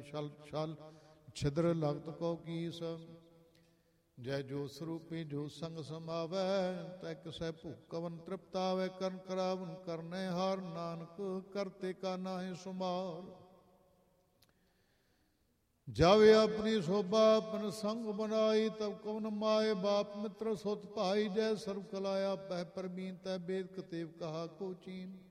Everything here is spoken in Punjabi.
ਛਲ ਛਲ ਛਿਦਰ ਲਗਤ ਕੋ ਕੀਸ। ਜੈ ਜੋ ਸਰੂਪੀ ਜੋ ਸੰਗ ਸਮਾਵੈ, ਤੈ ਕਿਸੈ ਭੂਕਵਨ ਤ੍ਰਿਪਤਾਵੈ। ਕਰਨ ਕਰਾਵਨ ਕਰਨੈ ਹਾਰ, ਨਾਨਕ ਕਰਤੇ ਕਾ ਨਾਹਿ ਸੁਮਾਰ। ਜਾਵੇ ਆਪਣੀ ਸੋਭਾ ਆਪਨ ਸੰਗ ਬਨਾਈ, ਤਬ ਕਵਨ ਮਾਏ ਬਾਪ ਮਿੱਤਰ ਸੁਤ ਭਾਈ। ਜੈ ਸਰਬ ਕਲਾਇਆ ਪਹਿ ਪਰਬੀਨ, ਤੈ ਬੇਦ ਕਤੇਬ ਕਹਾ ਕੋ ਚੀਨ।